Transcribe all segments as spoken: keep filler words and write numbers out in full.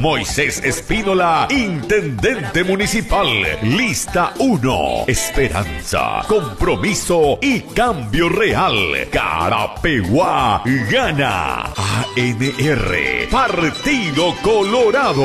Moisés Espínola, Intendente Municipal. Lista uno. Esperanza, compromiso y cambio real. Carapeguá gana. A N R, Partido Colorado.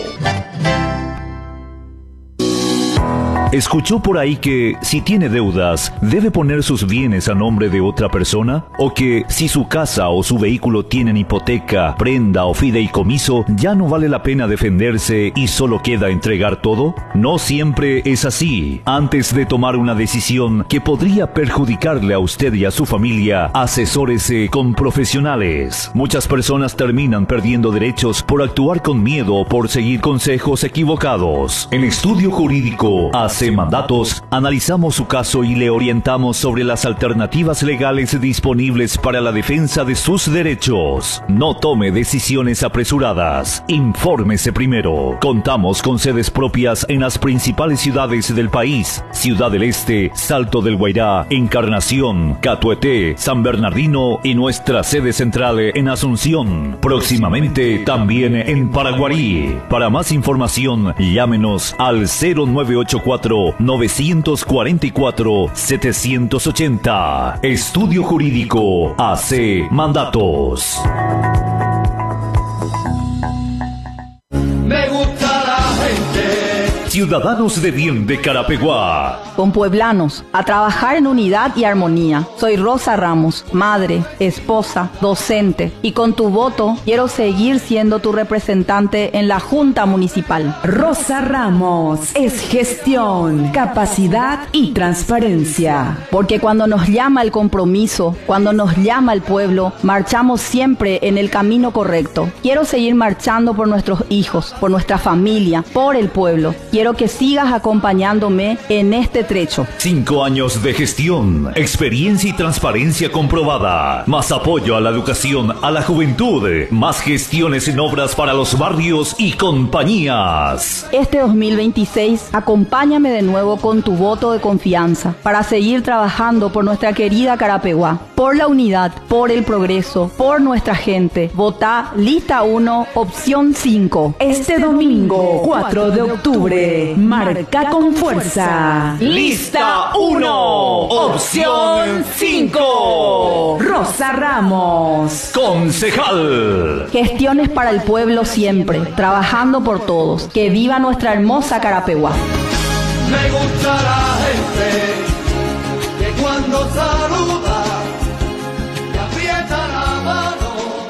¿Escuchó por ahí que si tiene deudas, debe poner sus bienes a nombre de otra persona? ¿O que si su casa o su vehículo tienen hipoteca, prenda o fideicomiso, ya no vale la pena defenderse y solo queda entregar todo? No siempre es así. Antes de tomar una decisión que podría perjudicarle a usted y a su familia, asesórese con profesionales. Muchas personas terminan perdiendo derechos por actuar con miedo o por seguir consejos equivocados. En Estudio Jurídico A C Mandatos, analizamos su caso y le orientamos sobre las alternativas legales disponibles para la defensa de sus derechos. No tome decisiones apresuradas. Infórmese primero. Contamos con sedes propias en las principales ciudades del país: Ciudad del Este, Salto del Guairá, Encarnación, Catueté, San Bernardino y nuestra sede central en Asunción. Próximamente también en Paraguarí. Para más información, llámenos al cero nueve ocho cuatro, nueve cuatro cuatro, siete ocho cero. Estudio Jurídico A C Mandatos. Me gusta la gente. Ciudadanos de bien de Carapeguá. Con pueblanos, a trabajar en unidad y armonía. Soy Rosa Ramos, madre, esposa, docente, y con tu voto quiero seguir siendo tu representante en la Junta Municipal. Rosa Ramos es gestión, capacidad y transparencia. Porque cuando nos llama el compromiso, cuando nos llama el pueblo, marchamos siempre en el camino correcto. Quiero seguir marchando por nuestros hijos, por nuestra familia, por el pueblo. Quiero que sigas acompañándome en este trecho. Cinco años de gestión, experiencia y transparencia comprobada. Más apoyo a la educación, a la juventud. Más gestiones en obras para los barrios y compañías. Este dos mil veintiséis, acompáñame de nuevo con tu voto de confianza para seguir trabajando por nuestra querida Carapeguá. Por la unidad, por el progreso, por nuestra gente. Votá Lista uno, opción cinco. Este domingo, cuatro de octubre, marca con fuerza. Lista uno, opción cinco. Rosa Ramos, concejal. Gestiones para el pueblo siempre, trabajando por todos. Que viva nuestra hermosa Carapeguá. Me gusta la gente que cuando saluda te aprieta la mano.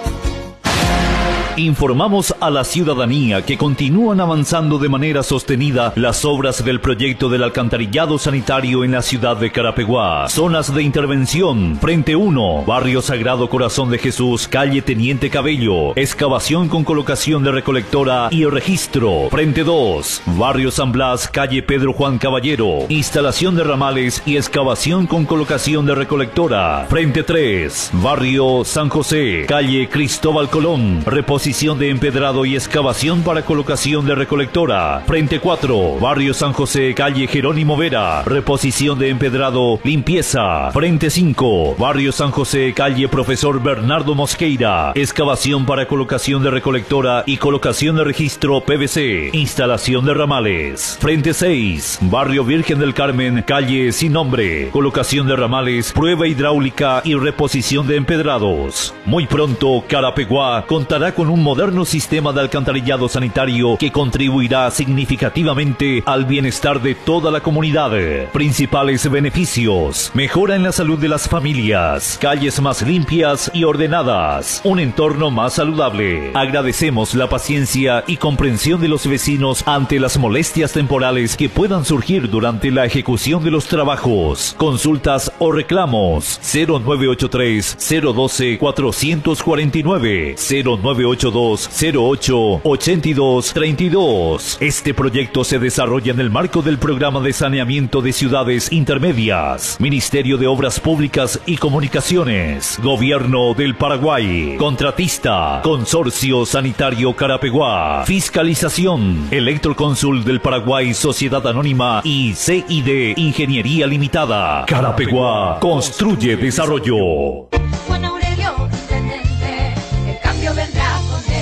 Informamos a la ciudadanía que continúan avanzando de manera sostenida las obras del proyecto del alcantarillado sanitario en la ciudad de Carapeguá. Zonas de intervención: Frente uno, Barrio Sagrado Corazón de Jesús, calle Teniente Cabello, excavación con colocación de recolectora y registro. Frente dos, Barrio San Blas, calle Pedro Juan Caballero, instalación de ramales y excavación con colocación de recolectora. Frente tres, Barrio San José, calle Cristóbal Colón, reposición de empedrado y excavación para colocación de recolectora. Frente cuatro, Barrio San José, calle Jerónimo Vera, reposición de empedrado, limpieza. Frente cinco, Barrio San José, calle Profesor Bernardo Mosqueira, excavación para colocación de recolectora y colocación de registro P V C, instalación de ramales. Frente seis, Barrio Virgen del Carmen, calle Sin Nombre, colocación de ramales, prueba hidráulica y reposición de empedrados. Muy pronto, Carapeguá contará con un moderno sistema de alcantarillado sanitario que contribuirá significativamente al bienestar de toda la comunidad. Principales beneficios: mejora en la salud de las familias, calles más limpias y ordenadas, un entorno más saludable. Agradecemos la paciencia y comprensión de los vecinos ante las molestias temporales que puedan surgir durante la ejecución de los trabajos. Consultas o reclamos: cero nueve ocho tres, cero uno dos, cuatro cuatro nueve, cero nueve ocho dos, cero ocho, ocho dos tres dos. Este proyecto se desarrolla en el marco del Programa de Saneamiento de Ciudades Intermedias, Ministerio de Obras Públicas y Comunicaciones, Gobierno del Paraguay. Contratista: Consorcio Sanitario Carapeguá. Fiscalización: Electroconsul del Paraguay, Sociedad Anónima y C I D Ingeniería Limitada. Carapeguá construye desarrollo. Juan Aurelio, intendente, el cambio vendrá con él.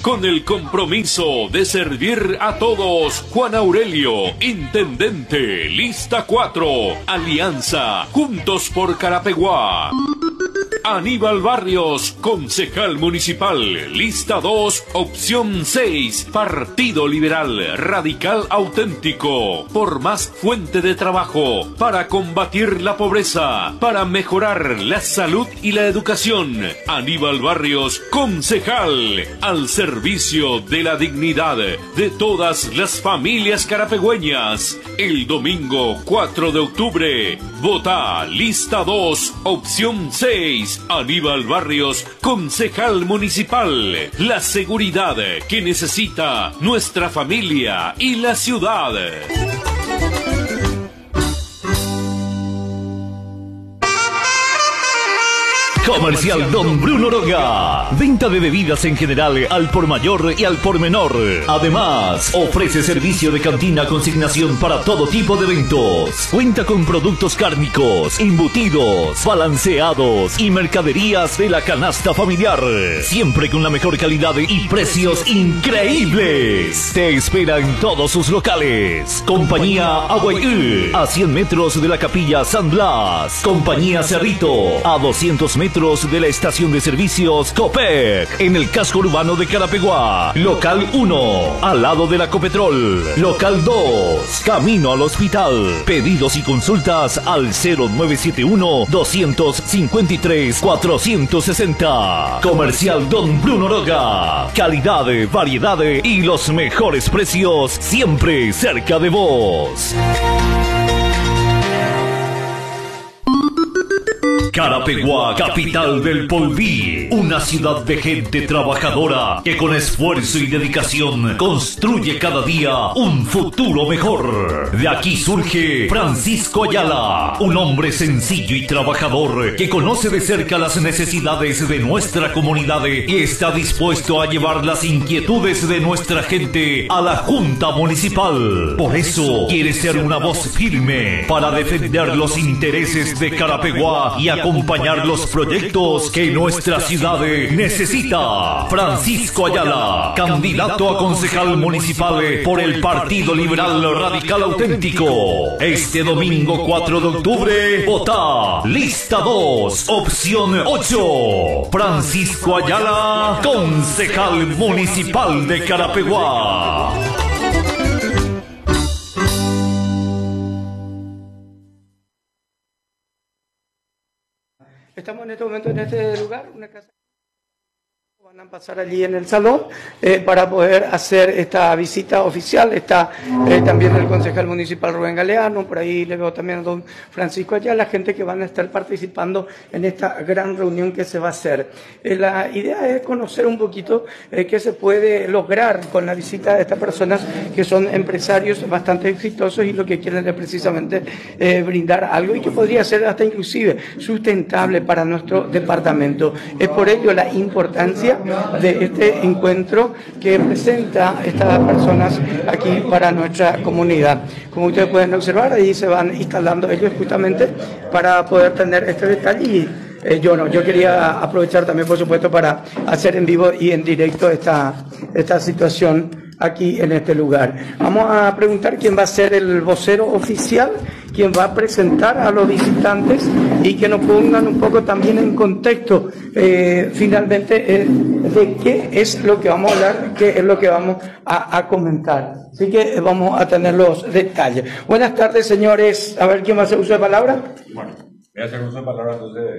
con el compromiso de servir a todos. Juan Aurelio, Intendente, lista cuatro, Alianza, Juntos por Carapeguá. Aníbal Barrios, concejal municipal, lista dos, opción seis, Partido Liberal Radical Auténtico, por más fuente de trabajo, para combatir la pobreza, para mejorar la salud y la educación. Aníbal Barrios, concejal, al servicio de la dignidad de todas las familias carapegüeñas. El domingo cuatro de octubre, vota lista dos, opción seis, Aníbal Barrios, concejal municipal. La seguridad que necesita nuestra familia y la ciudad. Comercial Don Bruno Roga. Venta de bebidas en general al por mayor y al por menor. Además, ofrece servicio de cantina consignación para todo tipo de eventos. Cuenta con productos cárnicos, embutidos, balanceados y mercaderías de la canasta familiar. Siempre con la mejor calidad y precios increíbles. Te espera en todos sus locales. Compañía Aguayú, a cien metros de la Capilla San Blas. Compañía Cerrito, a doscientos metros de la estación de servicios Copec, en el casco urbano de Carapeguá. Local uno, al lado de la Copetrol. Local dos, camino al hospital. Pedidos y consultas al cero nueve siete uno, dos cinco tres, cuatro seis cero. Comercial Don Bruno Roga. Calidad, variedad y los mejores precios siempre cerca de vos. Carapeguá, capital del Polví, una ciudad de gente trabajadora que con esfuerzo y dedicación construye cada día un futuro mejor. De aquí surge Francisco Ayala, un hombre sencillo y trabajador que conoce de cerca las necesidades de nuestra comunidad y está dispuesto a llevar las inquietudes de nuestra gente a la Junta Municipal. Por eso quiere ser una voz firme para defender los intereses de Carapeguá y acompañar los proyectos que nuestra ciudad necesita. Francisco Ayala, candidato a concejal municipal por el Partido Liberal Radical Auténtico. Este domingo cuatro de octubre, vota lista dos, opción ocho. Francisco Ayala, concejal municipal de Carapeguá. Estamos en este momento en este lugar, una casa. Van a pasar allí en el salón eh, para poder hacer esta visita oficial. Está eh, también el concejal municipal Rubén Galeano, por ahí le veo también a don Francisco allá, la gente que van a estar participando en esta gran reunión que se va a hacer. Eh, la idea es conocer un poquito eh, qué se puede lograr con la visita de estas personas que son empresarios bastante exitosos y lo que quieren es precisamente eh, brindar algo y que podría ser hasta inclusive sustentable para nuestro departamento. Es por ello la importancia de este encuentro que presenta estas personas aquí para nuestra comunidad. Como ustedes pueden observar, ahí se van instalando ellos justamente para poder tener este detalle y eh, yo no, yo quería aprovechar también por supuesto para hacer en vivo y en directo esta, esta situación aquí en este lugar. Vamos a preguntar quién va a ser el vocero oficial, quién va a presentar a los visitantes y que nos pongan un poco también en contexto eh, finalmente eh, de qué es lo que vamos a hablar, qué es lo que vamos a, a comentar. Así que vamos a tener los detalles. Buenas tardes, señores. A ver, ¿quién va a hacer uso de palabra? Bueno, voy a hacer uso de palabra entonces.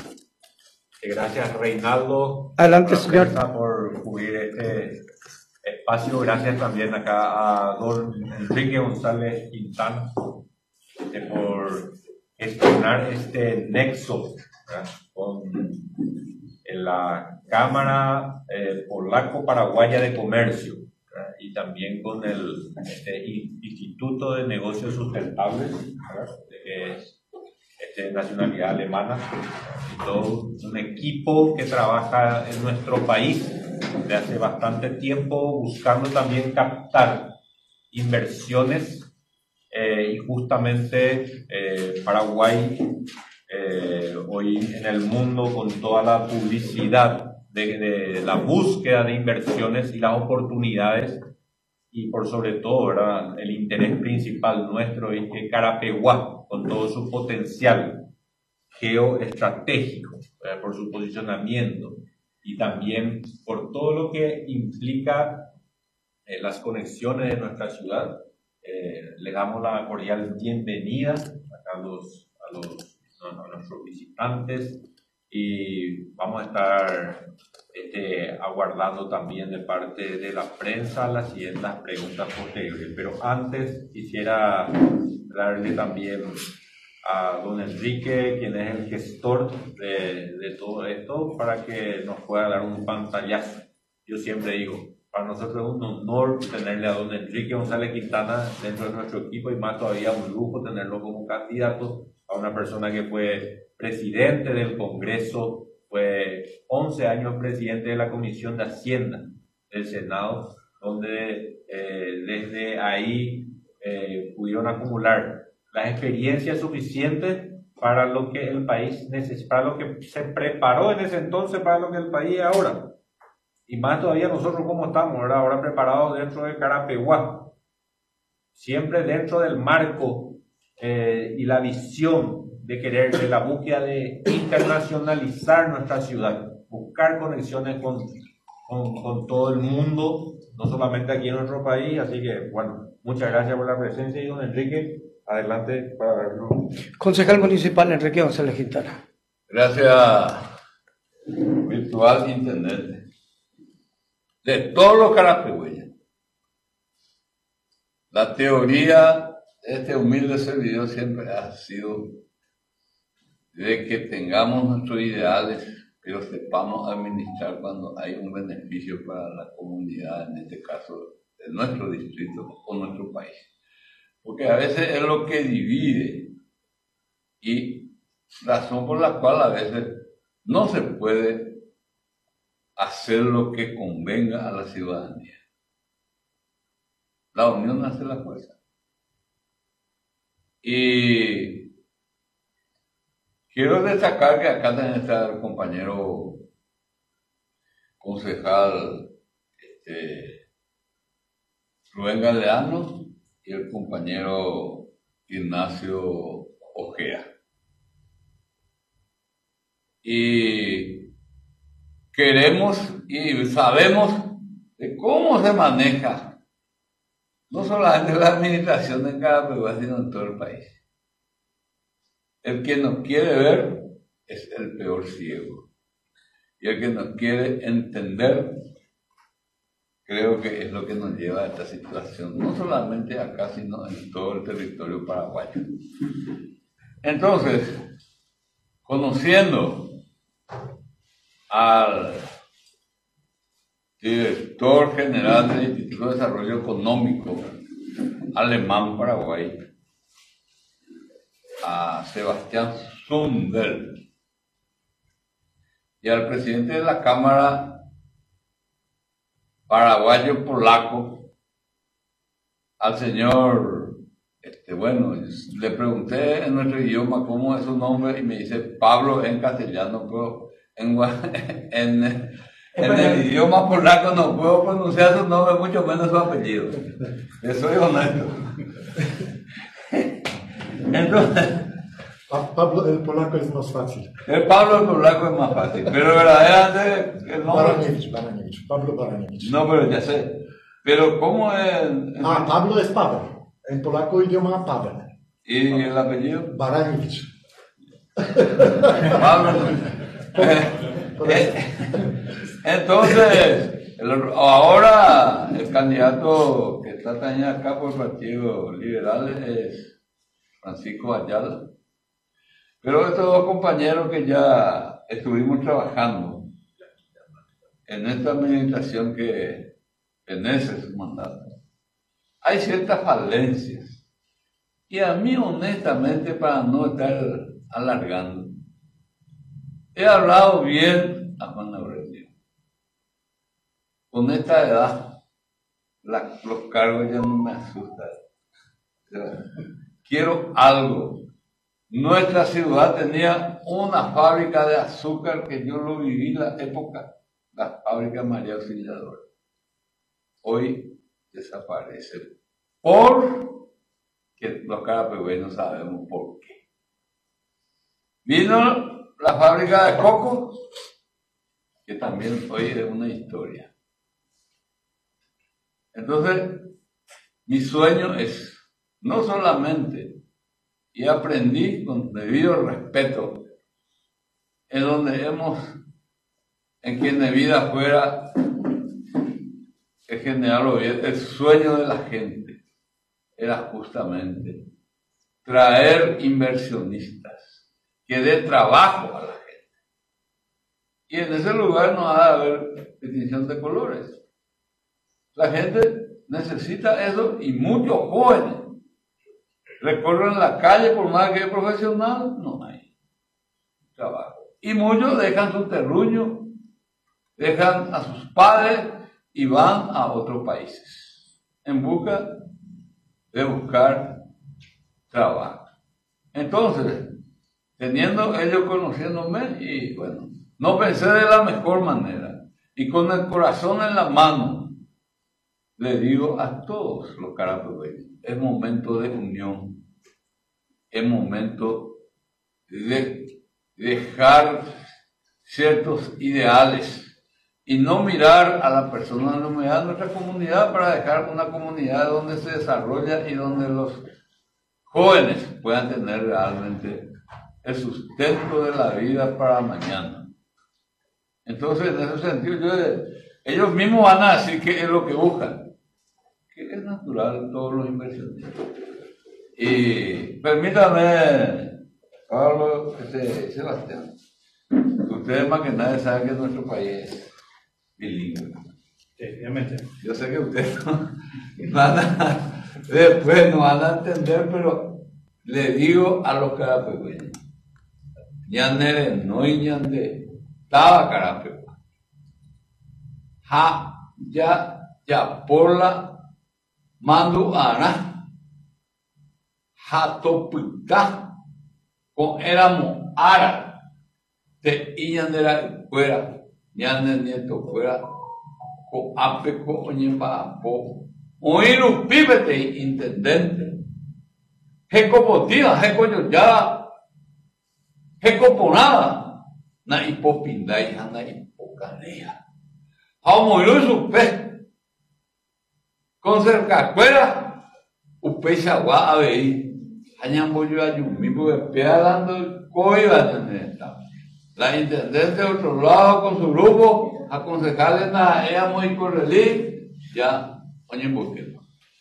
Gracias, Reinaldo. Adelante, señor. Por cubrir este espacio. Gracias también acá a don Enrique González Quintán eh, por gestionar este nexo, ¿verdad?, con en la Cámara eh, Polaco-Paraguaya de Comercio, ¿verdad?, y también con el este, Instituto de Negocios Sustentables, ¿verdad?, que es este, nacionalidad alemana, y todo un equipo que trabaja en nuestro país de hace bastante tiempo buscando también captar inversiones eh, y justamente eh, Paraguay eh, hoy en el mundo con toda la publicidad de, de la búsqueda de inversiones y las oportunidades, y por sobre todo, ¿verdad?, el interés principal nuestro es que Carapeguá, con todo su potencial geoestratégico, ¿verdad?, por su posicionamiento y también por todo lo que implica eh, las conexiones de nuestra ciudad, eh, le damos la cordial bienvenida a los, a los a nuestros visitantes, y vamos a estar este, aguardando también de parte de la prensa las siguientes preguntas posteriores. Pero antes quisiera darle también a don Enrique, quien es el gestor de, de todo esto, para que nos pueda dar un pantallazo. Yo siempre digo, para nosotros es un honor tenerle a don Enrique González Quintana dentro de nuestro equipo, y más todavía un lujo tenerlo como candidato, a una persona que fue presidente del Congreso, fue once años presidente de la Comisión de Hacienda del Senado, donde eh, desde ahí eh, pudieron acumular las experiencias suficientes para lo que el país necesita, para lo que se preparó en ese entonces, para lo que el país es ahora. Y más todavía nosotros como estamos, ¿verdad?, ahora preparados dentro de Carapeguá, siempre dentro del marco Eh, y la visión de querer, de la búsqueda de internacionalizar nuestra ciudad, buscar conexiones con, con, con todo el mundo, no solamente aquí en nuestro país. Así que, bueno, muchas gracias por la presencia, y don Enrique, adelante para verlo. Concejal municipal Enrique González Quintana. Gracias, virtual intendente. De todos los carapegüeños, la teoría de este humilde servidor siempre ha sido de que tengamos nuestros ideales, pero sepamos administrar cuando hay un beneficio para la comunidad, en este caso de nuestro distrito o nuestro país. Porque a veces es lo que divide, y razón por la cual a veces no se puede hacer lo que convenga a la ciudadanía. La unión hace la fuerza. Y quiero destacar que acá también está el compañero concejal este, Rubén Galeano y el compañero Ignacio Ojea. Y queremos y sabemos de cómo se maneja no solamente la administración de Carapeguá, sino en todo el país. El que nos quiere ver es el peor ciego. Y el que nos quiere entender, creo que es lo que nos lleva a esta situación, no solamente acá, sino en todo el territorio paraguayo. Entonces, conociendo al director general del Instituto de Desarrollo Económico Alemán Paraguay, a Sebastián Sundel, y al presidente de la Cámara Paraguayo Polaco, al señor, este, bueno, le pregunté en nuestro idioma cómo es su nombre, y me dice Pablo en castellano, pero en, en En el idioma polaco no puedo pronunciar su nombre, mucho menos su apellido. Yo soy honesto. Entonces, Pablo el polaco es más fácil. El Pablo el polaco es más fácil, pero verdaderamente el nombre. Baraniewicz, Baraniewicz, Pablo Baraniewicz. No, pero ya sé. Pero ¿cómo es? Ah, Pablo es Pablo. En polaco idioma Pavel. ¿Y el apellido? Baraniewicz. Pablo. Eh, entonces, el, ahora el candidato que está también acá por el Partido Liberal es Francisco Ayala. Pero estos dos compañeros que ya estuvimos trabajando en esta administración que vence su mandato, hay ciertas falencias. Y a mí, honestamente, para no estar alargando, he hablado bien a Juan Aurelio. Con esta edad, la, los cargos ya no me asustan. O sea, quiero algo. Nuestra ciudad tenía una fábrica de azúcar que yo lo viví en la época la fábrica María Auxiliadora. Hoy desaparece por que los carapegüeños no sabemos por qué. Vino la fábrica de coco, que también hoy es una historia. Entonces, mi sueño es no solamente, y aprendí con debido respeto, en donde hemos, en quien de vida fuera el general Oviedo, el sueño de la gente era justamente traer inversionistas que dé trabajo a la gente. Y en ese lugar no ha de haber distinción de colores. La gente necesita eso y muchos jóvenes recorren la calle por más que es profesional, no hay trabajo. Y muchos dejan su terruño, dejan a sus padres y van a otros países en busca de buscar trabajo. Entonces, teniendo ellos conociéndome, y bueno, no pensé de la mejor manera, y con el corazón en la mano, le digo a todos los carapegüeños, es momento de unión, es momento de dejar ciertos ideales y no mirar a la persona, no mirar a nuestra comunidad para dejar una comunidad donde se desarrolla y donde los jóvenes puedan tener realmente el sustento de la vida para mañana. Entonces, en ese sentido, yo, ellos mismos van a decir qué es lo que buscan, que es natural todos los inversionistas. Y permítame, Pablo, este, Sebastián, ustedes más que nadie saben que nuestro país es bilingüe. Definitivamente. Yo sé que ustedes no, van a, después no van a entender, pero le digo a los carapegüeños, ñanere no y ñande, estaba carapegua. Ja, ya, ya, por la mandu ana, ja, topita, con éramos ara, te y ñandera fuera, ñande nieto fuera, con apeco, oñemba apo, oír píbete, intendente, jeco botina, jeco ya, jeco ponada, na hipopinda, hija, na hipocanea, vamos a su pe, con cerca fuera, upe chagua a ver, añambo yo a yumi, porque pe hablando coiba en esta. La intendente de otro lado con su grupo, aconsejarle nada, ella muy correlí, ya, oye, ¿por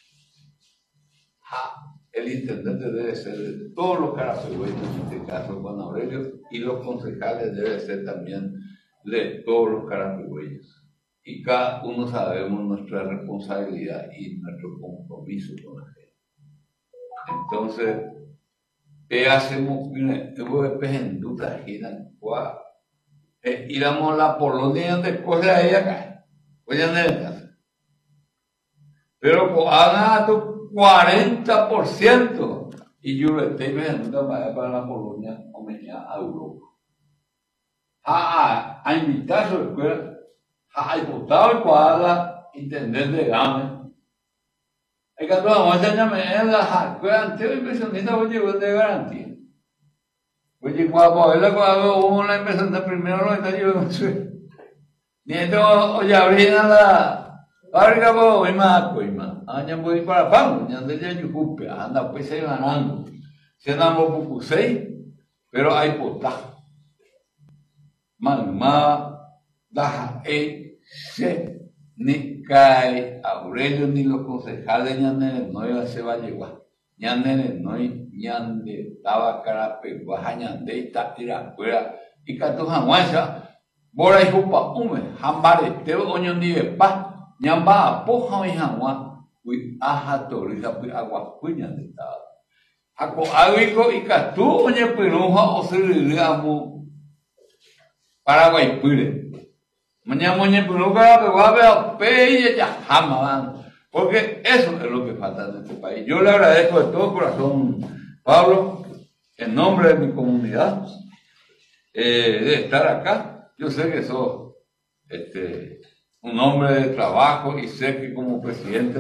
el intendente debe ser de todos los carapegüeños, en este caso Juan Aurelio, y los concejales deben ser también de todos los carapegüeños. Y cada uno sabemos nuestra responsabilidad y nuestro compromiso con la gente. Entonces, ¿qué hacemos? Mire, tengo que pejenduta, giran, guau. Eh, íbamos a la Polonia donde coge ahí acá. Oye, en el casa. Pero pues, hagan tu cuarenta por ciento. Y yo le estoy pejenduta para, para la Polonia o me a Europa. A, a, a invitar a su escuela, a diputado el cuadra, intendente de Game. El que vamos a enseñarme en la escuela antigua inversionista, oye, de garantía. Oye, cuando él cuando hubo una inversión de primero lo está llevando. Ni esto, oye, abrina la fábrica, pues, hoy más, pues, más. Aña voy para Pablo, ya ande ya yucupe, anda pues se ganando. Se andamos pucusei, pero hay potaje. Malma, daja, e, se, ni cae, Aurelio, ni los concejales, ñanere, no iba se va a llevar. Ñanere, no ñande, estaba carapegua, ñande, y tatira fuera, y catuja guancha, bora y jupa, ume, jambare, te oño ni de paz, ñamba, apoja y jangua, uy, aja, toriza, pues agua, pues ñande estaba. Ako aguico y catu, oñe, piruja, o se le digamos, Paraguay, pire. Mañana, oñe, piruja, carapegua, vea, pe, y ya, jamás. Porque eso es lo que falta en este país. Yo le agradezco de todo corazón, Pablo, en nombre de mi comunidad, eh, de estar acá. Yo sé que sos este, un hombre de trabajo, y sé que como presidente